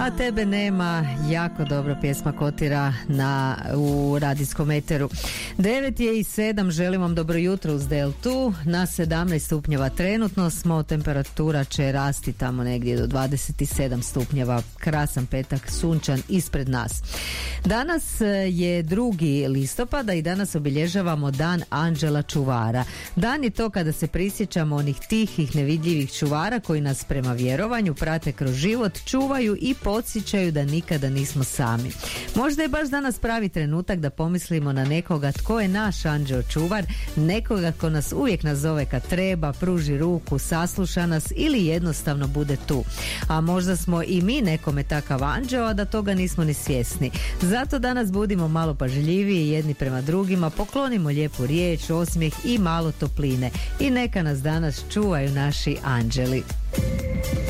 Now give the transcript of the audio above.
A tebe nema, jako dobro pjesma kotira u radijskom eteru. 9:07, želim vam dobro jutro uz Deltu. Na 17 stupnjeva trenutno smo, temperatura će rasti tamo negdje do 27 stupnjeva. Krasan petak, sunčan ispred nas. Danas je 2. listopada i danas obilježavamo Dan Anđela čuvara. Dan je to kada se prisjećamo onih tihih, nevidljivih čuvara koji nas prema vjerovanju prate kroz život, čuvaju i podsjećaju da nikada nismo sami. Možda je baš danas pravi trenutak da pomislimo na nekoga tko je naš anđeo čuvar, nekoga ko nas uvijek nazove kad treba, pruži ruku, sasluša nas ili jednostavno bude tu. A možda smo i mi nekome takav anđeo, a da toga nismo ni svjesni. Zato danas budimo malo pažljiviji jedni prema drugima, poklonimo lijepu riječ, osmijeh i malo topline. I neka nas danas čuvaju naši anđeli.